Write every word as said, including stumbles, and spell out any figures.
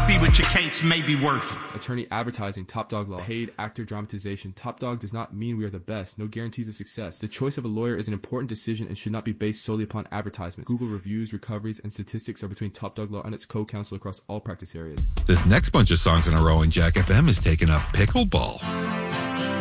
see what your case may be worth. Attorney advertising, Top Dog Law. Paid actor dramatization. Top Dog does not mean we are the best. No guarantees of success. The choice of a lawyer is an important decision and should not be based solely upon advertisements. Google reviews, recoveries, and statistics are between Top Dog Law and its co-counsel across all practice areas. This next bunch of songs in a row in Jack F M is taking up pickleball.